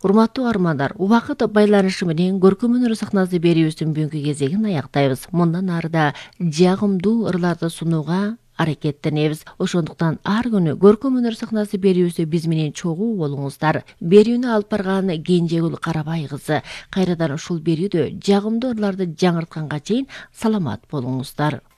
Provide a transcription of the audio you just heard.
Урматтуу армандар, убакыт байланышы менен көркөм өнөр сахнасы берүүбүздүн бүгүнкү кезегин аяктайбыз. Мындан арыда жагымдуу ырларды сунууга аракеттенебиз. Ошондуктан ар күнү көркөм өнөр сахнасы берүүбүздө биз менен чогуу болуңуздар. Берүүнү алып барган Кенжегүл Карабай кызы. Кайрадан ушул берүүдө жагымдуу ырларды жаңыртканга чейин саламат болуңуздар.